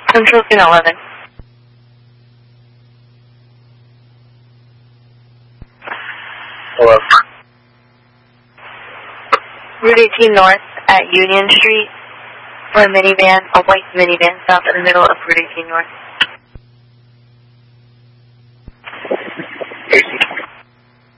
Central 11. Hello. Route 18 North at Union Street for a minivan, a white minivan, south in the middle of Route 18 North. AC